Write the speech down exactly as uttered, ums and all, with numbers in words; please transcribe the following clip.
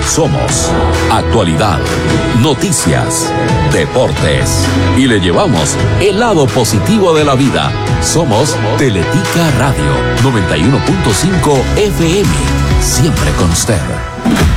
Somos actualidad, noticias, deportes y le llevamos el lado positivo de la vida. Somos Teletica Radio noventa y uno punto cinco F M, siempre con usted.